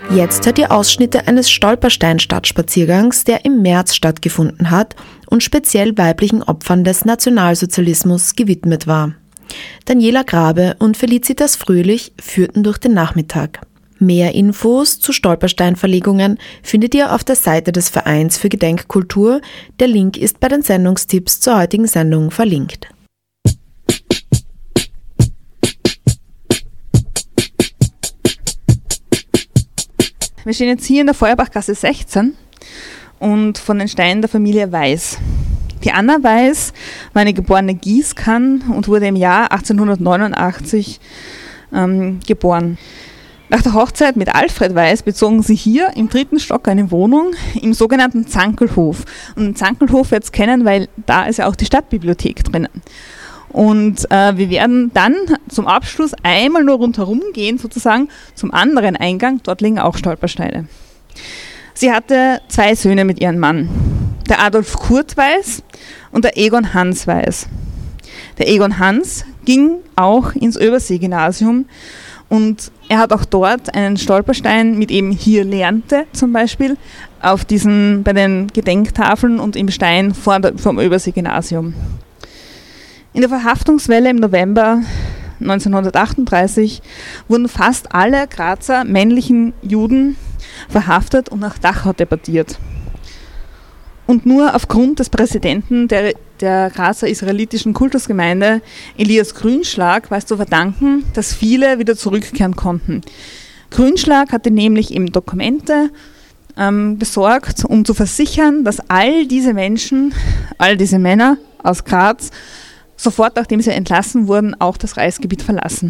Jetzt hört ihr Ausschnitte eines Stolperstein-Stadtspaziergangs, der im März stattgefunden hat und speziell weiblichen Opfern des Nationalsozialismus gewidmet war. Daniela Grabe und Felicitas Fröhlich führten durch den Nachmittag. Mehr Infos zu Stolpersteinverlegungen findet ihr auf der Seite des Vereins für Gedenkkultur. Der Link ist bei den Sendungstipps zur heutigen Sendung verlinkt. Wir stehen jetzt hier in der Feuerbachgasse 16 und von den Steinen der Familie Weiß. Die Anna Weiß war eine geborene Gießkann und wurde im Jahr 1889 geboren. Nach der Hochzeit mit Alfred Weiß bezogen sie hier im 3. Stock eine Wohnung im sogenannten Zankelhof. Und den Zankelhof wird es kennen, weil da ist ja auch die Stadtbibliothek drinnen. Und wir werden dann zum Abschluss einmal nur rundherum gehen, sozusagen zum anderen Eingang. Dort liegen auch Stolpersteine. Sie hatte 2 Söhne mit ihrem Mann, der Adolf Kurt Weiß und der Egon Hans Weiß. Der Egon Hans ging auch ins Übersee-Gymnasium und er hat auch dort einen Stolperstein mit eben hier lernte zum Beispiel auf bei den Gedenktafeln und im Stein vom Übersee-Gymnasium. In der Verhaftungswelle im November 1938 wurden fast alle Grazer männlichen Juden verhaftet und nach Dachau deportiert. Und nur aufgrund des Präsidenten der Grazer israelitischen Kultusgemeinde, Elias Grünschlag, war es zu verdanken, dass viele wieder zurückkehren konnten. Grünschlag hatte nämlich eben Dokumente besorgt, um zu versichern, dass all diese Menschen, all diese Männer aus Graz, sofort nachdem sie entlassen wurden, auch das Reichsgebiet verlassen.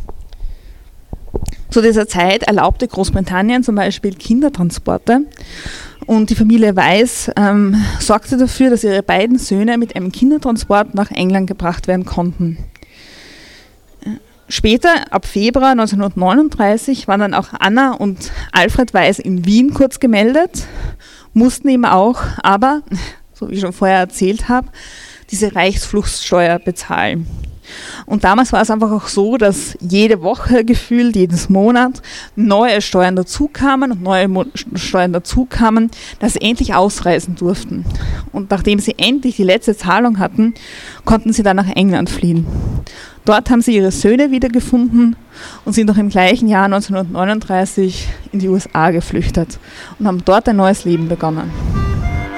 Zu dieser Zeit erlaubte Großbritannien zum Beispiel Kindertransporte und die Familie Weiß sorgte dafür, dass ihre beiden Söhne mit einem Kindertransport nach England gebracht werden konnten. Später, ab Februar 1939, waren dann auch Anna und Alfred Weiß in Wien kurz gemeldet, mussten eben auch, aber, so wie ich schon vorher erzählt habe, diese Reichsfluchtsteuer bezahlen. Und damals war es einfach auch so, dass jede Woche gefühlt, jedes Monat neue Steuern dazukamen und neue Steuern dazukamen, dass sie endlich ausreisen durften. Und nachdem sie endlich die letzte Zahlung hatten, konnten sie dann nach England fliehen. Dort haben sie ihre Söhne wiedergefunden und sind noch im gleichen Jahr 1939 in die USA geflüchtet und haben dort ein neues Leben begonnen.